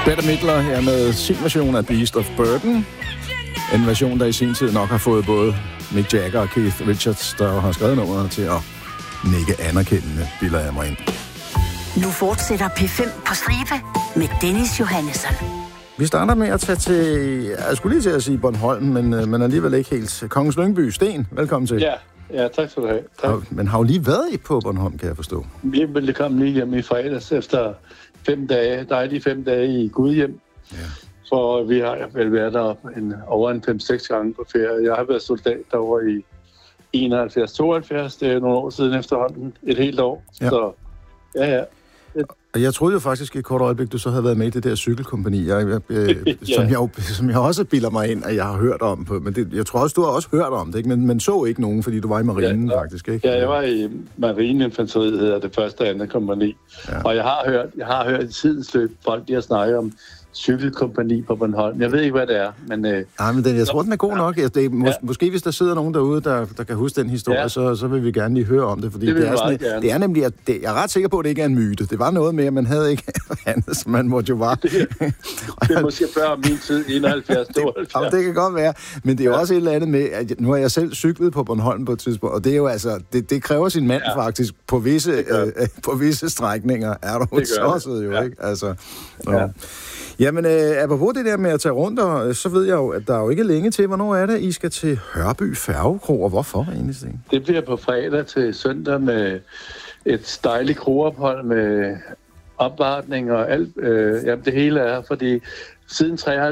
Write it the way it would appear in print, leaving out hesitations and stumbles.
Bette Midler her med sin version af Beast of Burden. En version, der i sin tid nok har fået både Mick Jagger og Keith Richards, der har skrevet nummeret til at nikke anerkendende, bilder jeg mig ind. Nu fortsætter P5 på stribe med Dennis Johannesson. Vi starter med at tage til, jeg skulle lige til at sige Bornholm, men alligevel ikke helt. Kongens Lyngby. Sten, velkommen til. Ja, tak skal du have. Tak. Men har jo lige været på Bornholm, kan jeg forstå. Vi ville komme lige hjem i fredags efter 5 dage, dejlige 5 dage i Gudhjem. Ja. For vi har vel været der over en 5-6 gange på ferie. Jeg har været soldat derovre i 71-72, det er nogle år siden efterhånden, et helt år. Ja. Så ja. Og jeg troede jo faktisk i et kort øjeblik, du så havde været med i det der cykelkompagni, som jeg også bilder mig ind, at jeg har hørt om på. Men jeg tror også, du har også hørt om det, ikke? Men så ikke nogen, fordi du var i marinen faktisk, ikke? Ja, jeg var i marineinfanteriet, hedder det første og andet kompagni. Ja. Og jeg har hørt i tidens løb folk, de har snakket om cykelkompagni på Bornholm. Jeg ved ikke, hvad det er, men... jeg tror, den er god nok. Måske hvis der sidder nogen derude, der kan huske den historie, så vil vi gerne lige høre om det, fordi det er nemlig, at jeg er ret sikker på, at det ikke er en myte. Det var noget med, at man havde ikke andet, så man måtte jo bare... Det er måske før min tid, 71-72. Det kan godt være, men det er jo også et eller andet med, at nu har jeg selv cyklet på Bornholm på et tidspunkt, og det er jo altså, det kræver sin mand faktisk på visse strækninger. Er du tosset jo, ikke? Altså, Jamen, apropos det der med at tage rundt, og så ved jeg jo, at der er jo ikke længe til. Hvornår er det, I skal til Hørby Færgekro, og hvorfor egentlig? Det bliver på fredag til søndag med et dejligt kroophold med opvartning og alt. Det hele er, fordi siden